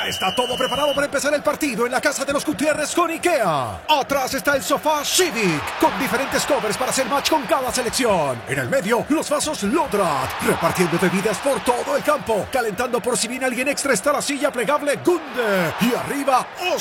Ya está todo preparado para empezar el partido en la casa de los Gutiérrez con IKEA. Atrás está el sofá Civic, con diferentes covers para hacer match con cada selección. En el medio, los vasos Lodrat, repartiendo bebidas por todo el campo. Calentando por si viene alguien extra está la silla plegable Gunde. Y arriba,